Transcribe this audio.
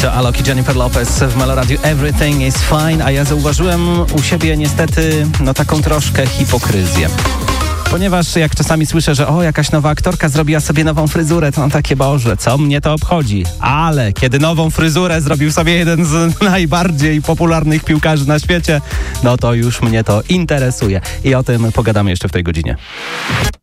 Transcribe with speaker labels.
Speaker 1: To Alok i Jennifer Lopez w Meloradiu Everything is Fine, a ja zauważyłem u siebie niestety taką troszkę hipokryzję. Ponieważ jak czasami słyszę, że jakaś nowa aktorka zrobiła sobie nową fryzurę, to takie, Boże, co mnie to obchodzi? Ale kiedy nową fryzurę zrobił sobie jeden z najbardziej popularnych piłkarzy na świecie, no to już mnie to interesuje. I o tym pogadamy jeszcze w tej godzinie.